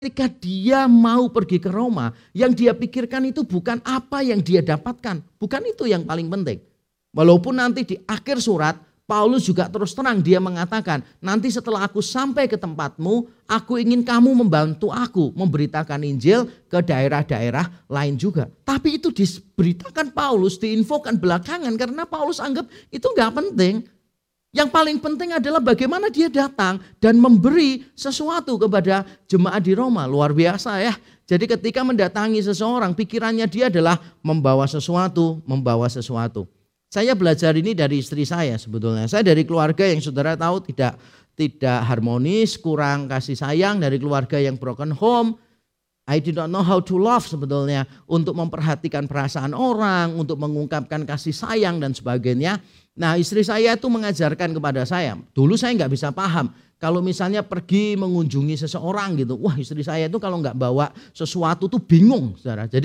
ketika dia mau pergi ke Roma, yang dia pikirkan itu bukan apa yang dia dapatkan. Bukan itu yang paling penting. Walaupun nanti di akhir surat, Paulus juga terus terang dia mengatakan, nanti setelah aku sampai ke tempatmu, aku ingin kamu membantu aku memberitakan Injil ke daerah-daerah lain juga. Tapi itu diberitakan Paulus, diinfokan belakangan karena Paulus anggap itu gak penting. Yang paling penting adalah bagaimana dia datang dan memberi sesuatu kepada jemaat di Roma. Luar biasa ya. Jadi ketika mendatangi seseorang, pikirannya dia adalah membawa sesuatu, membawa sesuatu. Saya belajar ini dari istri saya sebetulnya. Saya dari keluarga yang saudara tahu tidak harmonis, kurang kasih sayang, dari keluarga yang broken home. I did not know how to love sebetulnya, untuk memperhatikan perasaan orang, untuk mengungkapkan kasih sayang dan sebagainya. Nah, istri saya itu mengajarkan kepada saya. Dulu saya nggak bisa paham. Kalau misalnya pergi mengunjungi seseorang gitu, wah istri saya itu kalau nggak bawa sesuatu tuh bingung, saudara. Jadi